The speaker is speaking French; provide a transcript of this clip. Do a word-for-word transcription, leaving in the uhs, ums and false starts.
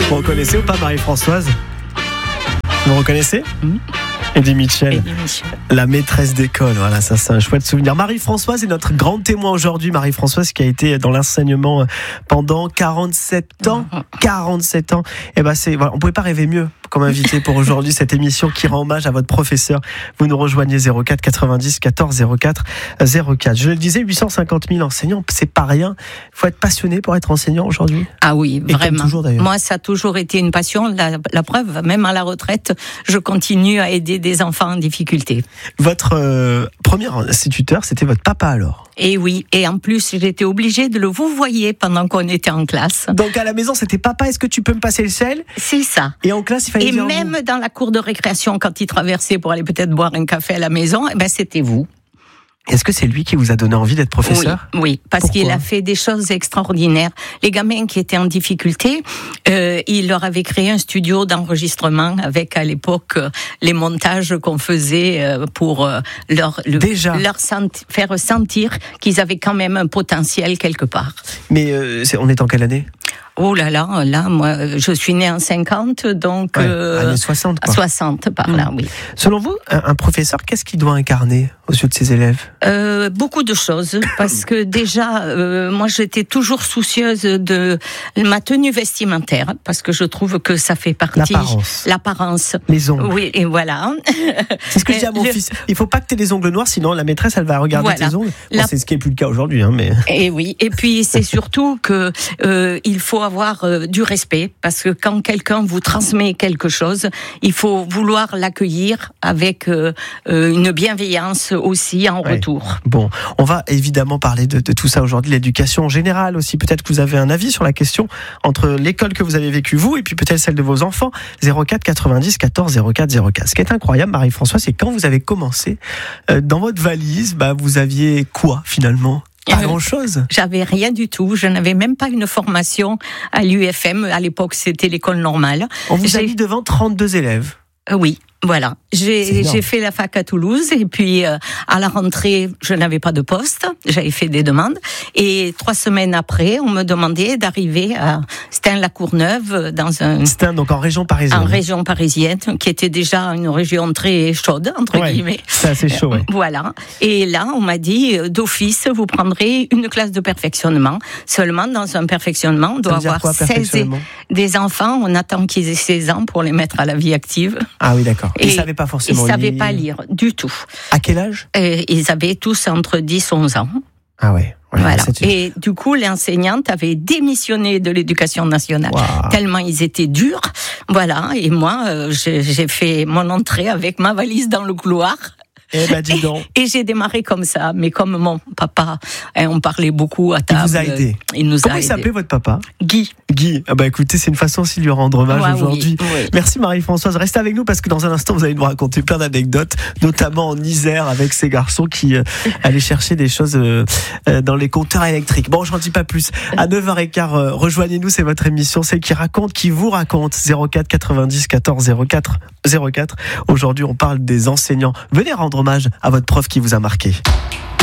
Vous reconnaissez ou pas Marie-Françoise? Vous reconnaissez? mmh. Eddie Mitchell, Eddie Mitchell, la maîtresse d'école. Voilà, ça c'est un chouette souvenir. Marie-Françoise est notre grande témoin aujourd'hui. Marie-Françoise qui a été dans l'enseignement pendant quarante-sept ans. quarante-sept ans. Et ben c'est, voilà, on pouvait pas rêver mieux comme invité pour aujourd'hui cette émission qui rend hommage à votre professeur. Vous nous rejoignez zéro quatre quatre-vingt-dix quatorze zéro quatre zéro quatre. Je le disais, huit cent cinquante mille enseignants, c'est pas rien. Il faut être passionné pour être enseignant aujourd'hui. Ah oui, et vraiment. Toujours, moi, ça a toujours été une passion. La, la preuve, même à la retraite, je continue à aider des enfants en difficulté. Votre euh, premier instituteur, c'était votre papa alors? Et oui, et en plus, j'étais obligée de le vous voyer pendant qu'on était en classe. Donc à la maison, c'était papa, est-ce que tu peux me passer le sel? C'est ça. Et en classe, il fallait Et dire même vous. Dans la cour de récréation, quand il traversait pour aller peut-être boire un café à la maison, eh ben c'était vous. Est-ce que c'est lui qui vous a donné envie d'être professeur? Oui, oui, parce Pourquoi? qu'il a fait des choses extraordinaires. Les gamins qui étaient en difficulté, euh, il leur avait créé un studio d'enregistrement avec à l'époque les montages qu'on faisait pour euh, leur, le, Déjà. leur senti- faire sentir qu'ils avaient quand même un potentiel quelque part. Mais euh, c'est, on est en quelle année? Oh là là, là, moi, je suis née en cinquante, donc... Ouais, euh, années soixante, quoi. soixante, par là, mmh. oui. Selon vous, un, un professeur, qu'est-ce qu'il doit incarner aux yeux de ses élèves? euh, Beaucoup de choses, parce que déjà, euh, moi, j'étais toujours soucieuse de ma tenue vestimentaire, parce que je trouve que ça fait partie... L'apparence. L'apparence. Les ongles. Oui, et voilà. C'est ce que je dis à mon Le... fils. Il faut pas que tu aies les ongles noirs, sinon la maîtresse, elle va regarder voilà. tes ongles. Bon, La... c'est ce qui est plus le cas aujourd'hui, hein, mais... Et oui, et puis c'est surtout que euh, il faut avoir euh, du respect, parce que quand quelqu'un vous transmet quelque chose, il faut vouloir l'accueillir avec euh, une bienveillance aussi en ouais. retour. Bon, on va évidemment parler de, de tout ça aujourd'hui, l'éducation en général aussi. Peut-être que vous avez un avis sur la question entre l'école que vous avez vécue vous et puis peut-être celle de vos enfants. zéro quatre quatre-vingt-dix quatorze zéro quatre zéro quatre. Ce qui est incroyable, Marie-Françoise, c'est quand vous avez commencé, euh, dans votre valise, bah, vous aviez quoi finalement? Pas euh, grand-chose. J'avais rien du tout. Je n'avais même pas une formation à l'U F M. À l'époque, c'était l'école normale. On vous J'ai... a mis devant trente-deux élèves. Euh, oui. Voilà, j'ai, j'ai fait la fac à Toulouse et puis euh, à la rentrée, je n'avais pas de poste, j'avais fait des demandes et trois semaines après, on me demandait d'arriver à Stein-la-Courneuve dans un Stein, donc en région parisienne. En région parisienne, qui était déjà une région très chaude entre ouais, guillemets. C'est assez chaud. Ouais. Voilà. Et là, on m'a dit d'office, vous prendrez une classe de perfectionnement. Seulement dans un perfectionnement, on doit avoir quoi, seize des enfants. On attend qu'ils aient seize ans pour les mettre à la vie active. Ah oui, d'accord. Et ils ne savaient pas forcément lire. Ils ne savaient lire. pas lire du tout. À quel âge? Et ils avaient tous entre dix et onze ans. Ah ouais. Voilà. Et du coup, l'enseignante avait démissionné de l'éducation nationale. Wow. Tellement ils étaient durs. Voilà. Et moi, euh, j'ai, j'ai fait mon entrée avec ma valise dans le couloir. Eh ben, dis donc. Et, et j'ai démarré comme ça. Mais comme mon papa, hein, on parlait beaucoup à table. Il vous a aidé. Il nous Comment a il aidé. s'appelait votre papa? Guy. Guy. Ah bah écoutez, c'est une façon aussi de lui rendre hommage ouais, aujourd'hui. Oui, oui. Merci Marie-Françoise. Restez avec nous parce que dans un instant, vous allez nous raconter plein d'anecdotes, notamment en Isère avec ces garçons qui euh, allaient chercher des choses euh, euh, dans les compteurs électriques. Bon, j'en dis pas plus. À neuf heures quinze, euh, rejoignez-nous, c'est votre émission, c'est qui raconte, qui vous raconte. zéro quatre quatre-vingt-dix quatorze zéro quatre zéro quatre. Aujourd'hui, on parle des enseignants. Venez rendre hommage à votre prof qui vous a marqué.